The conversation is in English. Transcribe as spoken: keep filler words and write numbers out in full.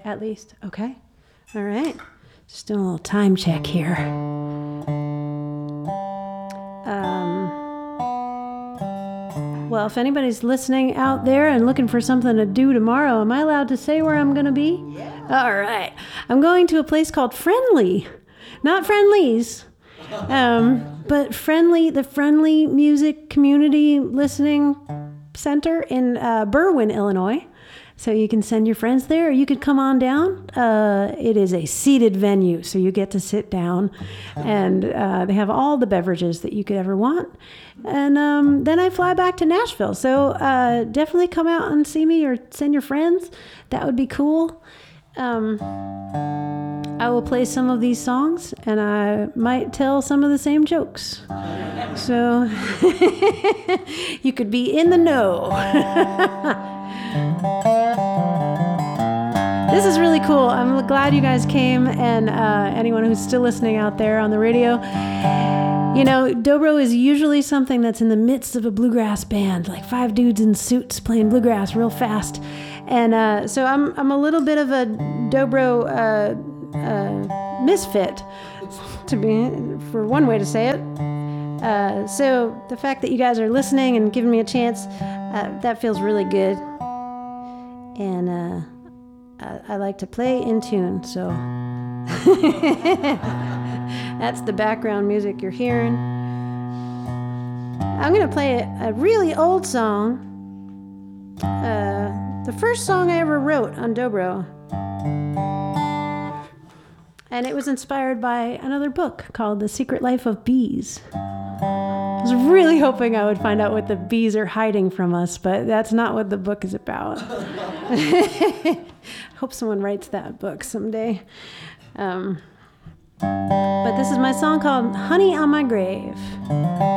at least. Okay. All right. Just doing a little time check here. Um, well, if anybody's listening out there and looking for something to do tomorrow, am I allowed to say where I'm going to be? Yeah. All right. I'm going to a place called Friendly. Not Friendlies, um, but Friendly, the Friendly Music Community Listening Center in uh, Berwyn, Illinois. So you can send your friends there, or you could come on down. Uh, it is a seated venue, so you get to sit down, and uh, they have all the beverages that you could ever want. And um, then I fly back to Nashville. So uh, definitely come out and see me, or send your friends. That would be cool. Um, I will play some of these songs, and I might tell some of the same jokes. So you could be in the know. This is really cool. I'm glad you guys came, and uh, anyone who's still listening out there on the radio. You know, dobro is usually something that's in the midst of a bluegrass band, like five dudes in suits playing bluegrass real fast. And uh, so I'm I'm a little bit of a dobro uh, uh, misfit, to be for one way to say it. Uh, so the fact that you guys are listening and giving me a chance, uh, that feels really good. And uh, I, I like to play in tune, so that's the background music you're hearing. I'm going to play a, a really old song, uh, the first song I ever wrote on dobro. And it was inspired by another book called The Secret Life of Bees. I was really hoping I would find out what the bees are hiding from us, but that's not what the book is about. Hope someone writes that book someday. Um, but this is my song called Honey on My Grave.